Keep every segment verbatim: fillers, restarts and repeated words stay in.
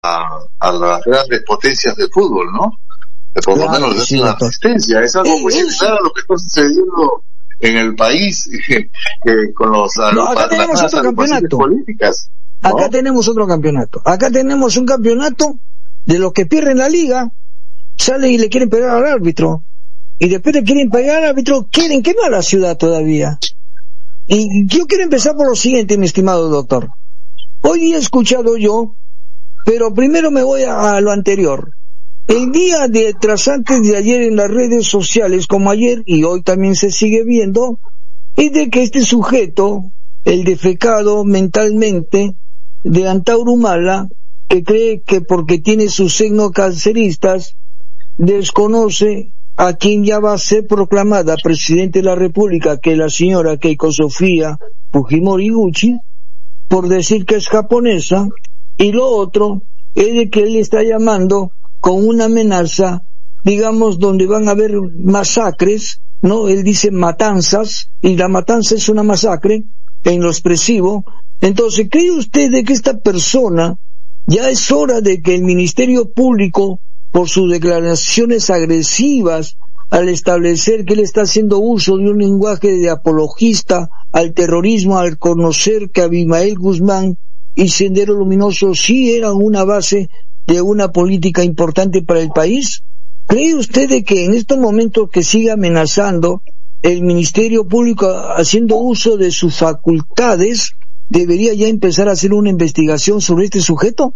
a las grandes potencias del fútbol, ¿no? Por lo Claro, menos es sí, una doctor. asistencia, es algo Eh, muy eh, similar a lo que está sucediendo en el país eh, con los No, acá agrupa- las tenemos nuevas otro agrupaciones campeonato. políticas, ¿no? Acá tenemos otro campeonato. Acá tenemos un campeonato de los que pierden la liga, salen y le quieren pegar al árbitro. Y después le quieren pegar al árbitro, quieren quemar la ciudad todavía. Y yo quiero empezar por lo siguiente, mi estimado doctor. Hoy he escuchado yo, pero primero me voy a, a lo anterior. El día de tras antes de ayer en las redes sociales, como ayer y hoy también se sigue viendo, es de que este sujeto, el defecado mentalmente de Antauro Humala, que cree que porque tiene sus signos canceristas, desconoce a quien ya va a ser proclamada presidente de la República, que es la señora Keiko Sofía Fujimori Gucci, por decir que es japonesa, y lo otro es de que él está llamando con una amenaza, digamos, donde van a haber masacres, ¿no? Él dice matanzas, y la matanza es una masacre, en lo expresivo. Entonces, ¿cree usted de que esta persona ya es hora de que el Ministerio Público, por sus declaraciones agresivas, al establecer que él está haciendo uso de un lenguaje de apologista al terrorismo, al conocer que Abimael Guzmán y Sendero Luminoso sí eran una base de una política importante para el país? ¿Cree usted de que en estos momentos que sigue amenazando el Ministerio Público haciendo uso de sus facultades, debería ya empezar a hacer una investigación sobre este sujeto?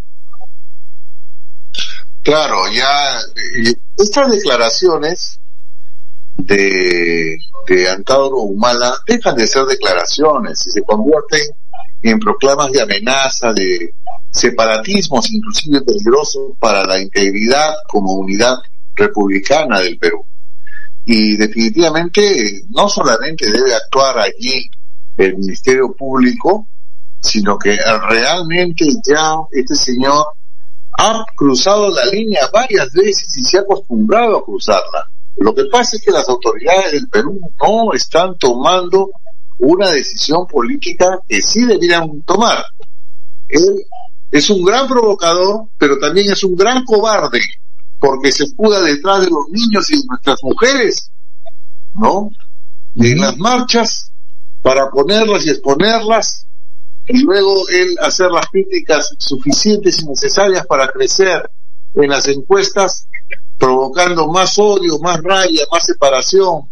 Claro, ya eh, estas declaraciones de, de Antauro Humala dejan de ser declaraciones y se convierten en proclamas de amenaza, de separatismos inclusive peligrosos para la integridad como unidad republicana del Perú. Y definitivamente no solamente debe actuar allí el Ministerio Público, sino que realmente ya este señor ha cruzado la línea varias veces y se ha acostumbrado a cruzarla. Lo que pasa es que las autoridades del Perú no están tomando una decisión política que sí deberían tomar. Él es un gran provocador, pero también es un gran cobarde, porque se escuda detrás de los niños y de nuestras mujeres, ¿no? Y en las marchas, para ponerlas y exponerlas, y luego él hacer las críticas suficientes y necesarias para crecer en las encuestas, provocando más odio, más raya, más separación,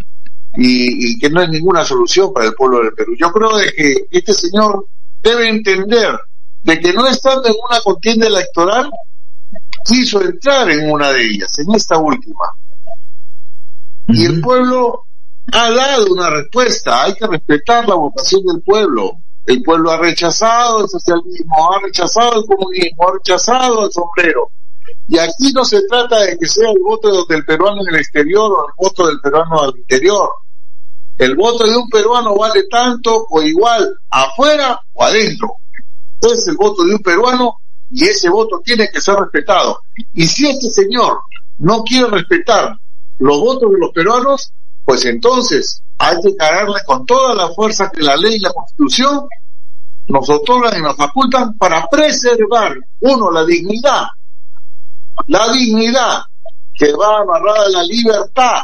y, y que no hay ninguna solución para el pueblo del Perú. Yo creo de que este señor debe entender de que no estando en una contienda electoral, quiso entrar en una de ellas, en esta última. Y el pueblo ha dado una respuesta, hay que respetar la votación del pueblo. El pueblo ha rechazado el socialismo, ha rechazado el comunismo, ha rechazado el sombrero. Y aquí no se trata de que sea el voto del peruano en el exterior o el voto del peruano al interior. El voto de un peruano vale tanto o igual afuera o adentro. Es el voto de un peruano y ese voto tiene que ser respetado. Y si este señor no quiere respetar los votos de los peruanos, pues entonces hay que cargarle con toda la fuerza que la ley y la Constitución nos otorgan y nos facultan para preservar, uno, la dignidad, la dignidad que va amarrada a la libertad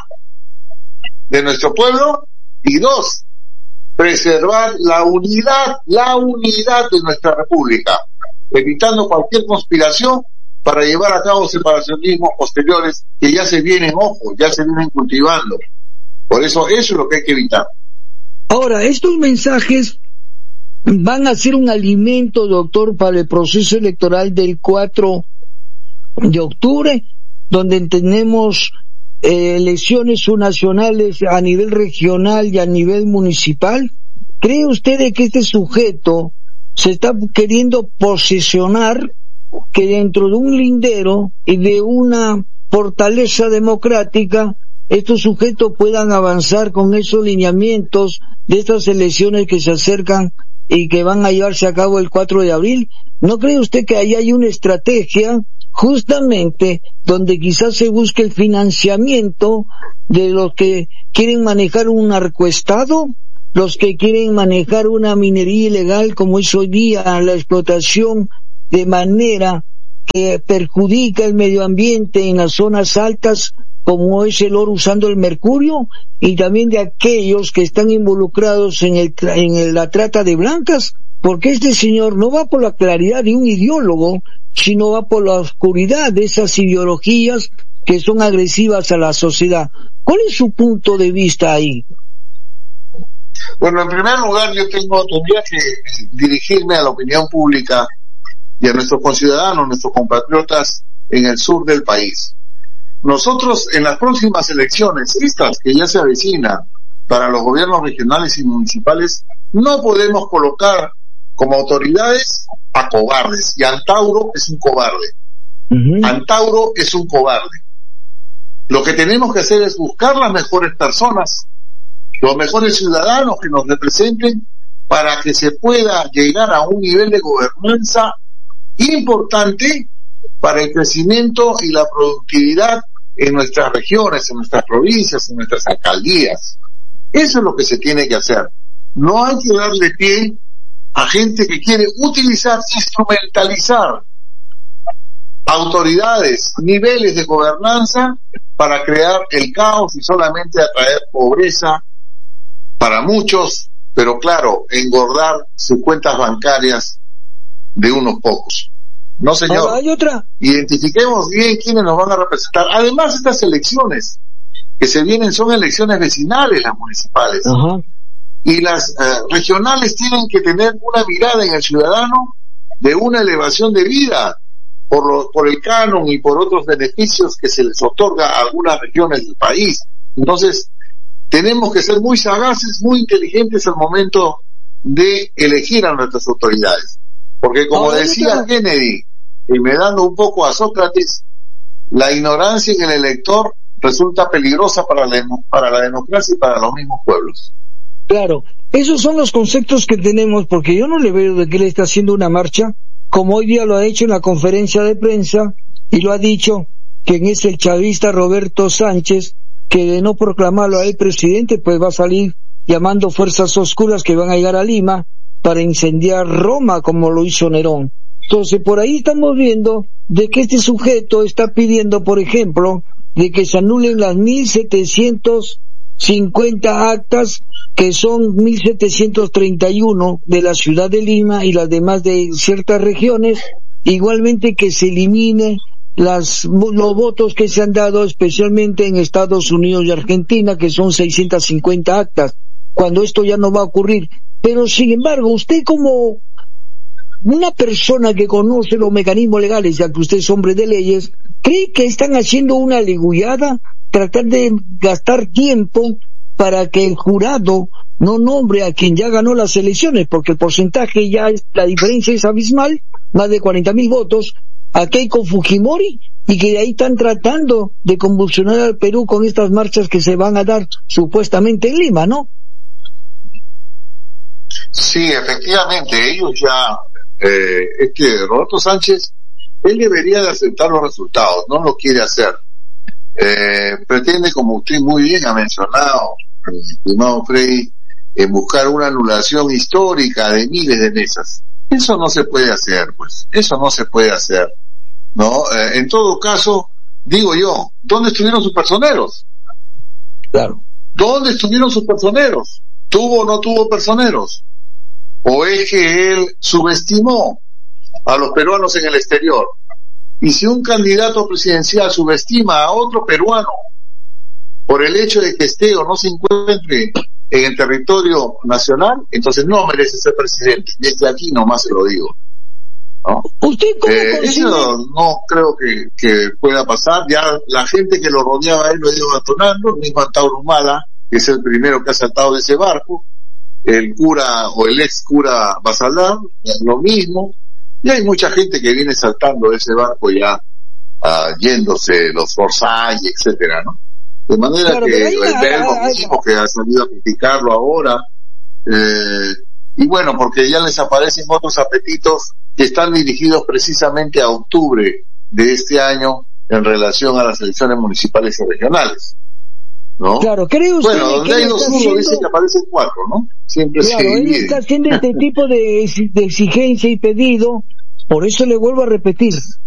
de nuestro pueblo, y dos, preservar la unidad, la unidad de nuestra república, evitando cualquier conspiración para llevar a cabo separacionismos posteriores que ya se vienen, ojo, ya se vienen cultivando. Por eso, eso es lo que hay que evitar. Ahora, estos mensajes van a ser un alimento, doctor, para el proceso electoral del cuatro de octubre, donde tenemos eh, elecciones subnacionales a nivel regional y a nivel municipal. ¿Cree usted de que este sujeto se está queriendo posicionar que dentro de un lindero y de una fortaleza democrática estos sujetos puedan avanzar con esos lineamientos de estas elecciones que se acercan y que van a llevarse a cabo el cuatro de abril? ¿No cree usted que ahí hay una estrategia justamente donde quizás se busque el financiamiento de los que quieren manejar un narcoestado, los que quieren manejar una minería ilegal como es hoy día la explotación de manera que perjudica el medio ambiente en las zonas altas, como es el oro usando el mercurio, y también de aquellos que están involucrados en, el, en la trata de blancas, porque este señor no va por la claridad de un ideólogo, sino va por la oscuridad de esas ideologías que son agresivas a la sociedad. ¿Cuál es su punto de vista ahí? Bueno, en primer lugar, yo tengo tendría que dirigirme a la opinión pública y a nuestros conciudadanos, nuestros compatriotas en el sur del país. Nosotros, en las próximas elecciones, estas que ya se avecinan para los gobiernos regionales y municipales, no podemos colocar como autoridades a cobardes, y Antauro es un cobarde. Uh-huh. Antauro es un cobarde. Lo que tenemos que hacer es buscar las mejores personas, los mejores ciudadanos que nos representen, para que se pueda llegar a un nivel de gobernanza importante para el crecimiento y la productividad en nuestras regiones, en nuestras provincias, en nuestras alcaldías. Eso es lo que se tiene que hacer. No hay que darle pie a gente que quiere utilizar, instrumentalizar autoridades, niveles de gobernanza para crear el caos y solamente atraer pobreza para muchos, pero claro, engordar sus cuentas bancarias de unos pocos. No, señor. Ahora, hay otra. Identifiquemos bien quiénes nos van a representar. Además, estas elecciones que se vienen son elecciones vecinales, las municipales. Uh-huh. Y las eh, regionales tienen que tener una mirada en el ciudadano de una elevación de vida por, lo, por el canon y por otros beneficios que se les otorga a algunas regiones del país. Entonces, tenemos que ser muy sagaces, muy inteligentes al momento de elegir a nuestras autoridades. Porque como oh, decía Kennedy, y me dando un poco a Sócrates, la ignorancia en el elector resulta peligrosa para la, para la democracia y para los mismos pueblos. Claro, esos son los conceptos que tenemos, porque yo no le veo de que él está haciendo una marcha, como hoy día lo ha hecho en la conferencia de prensa, y lo ha dicho, quien es el chavista Roberto Sánchez, que de no proclamarlo a él presidente, pues va a salir llamando fuerzas oscuras que van a llegar a Lima para incendiar Roma, como lo hizo Nerón. Entonces, por ahí estamos viendo de que este sujeto está pidiendo, por ejemplo, de que se anulen las mil setecientos cincuenta actas, que son mil setecientos treinta y uno de la ciudad de Lima y las demás de ciertas regiones, igualmente que se elimine las, los votos que se han dado especialmente en Estados Unidos y Argentina, que son seiscientas cincuenta actas, cuando esto ya no va a ocurrir. Pero sin embargo, usted como una persona que conoce los mecanismos legales, ya que usted es hombre de leyes, ¿cree que están haciendo una legullada, tratar de gastar tiempo para que el jurado no nombre a quien ya ganó las elecciones? Porque el porcentaje ya es, la diferencia es abismal, más de cuarenta mil votos a Keiko Fujimori, y que de ahí están tratando de convulsionar al Perú con estas marchas que se van a dar supuestamente en Lima, ¿no? Sí, efectivamente, ellos ya, eh, es que Roberto Sánchez, él debería de aceptar los resultados, no lo quiere hacer. Eh, pretende, como usted muy bien ha mencionado, estimado Freddy, eh, buscar una anulación histórica de miles de mesas. Eso no se puede hacer, pues, eso no se puede hacer, ¿no? Eh, en todo caso, digo yo, ¿dónde estuvieron sus personeros? Claro. ¿Dónde estuvieron sus personeros? ¿Tuvo o no tuvo personeros? ¿O es que él subestimó a los peruanos en el exterior? Y si un candidato presidencial subestima a otro peruano por el hecho de que esté o no se encuentre en el territorio nacional, entonces no merece ser presidente. Desde aquí nomás se lo digo, ¿no? ¿Usted cómo eh, eso no creo que, que pueda pasar. Ya la gente que lo rodeaba a él lo ha ido abandonando, el mismo Antauro Humala, que es el primero que ha saltado de ese barco, el cura o el ex cura Basalar, lo mismo, y hay mucha gente que viene saltando de ese barco ya, uh, yéndose, los Orsay, etcétera, ¿no? De manera claro, que el verbo mismo que ha salido a criticarlo ahora, eh, y bueno, porque ya les aparecen otros apetitos que están dirigidos precisamente a octubre de este año en relación a las elecciones municipales y regionales, ¿no? Claro, creo usted bueno, donde hay dos uno dice que aparecen cuatro, ¿no? Siempre claro, se divide. Él está haciendo este tipo de, de exigencia y pedido, por eso le vuelvo a repetir,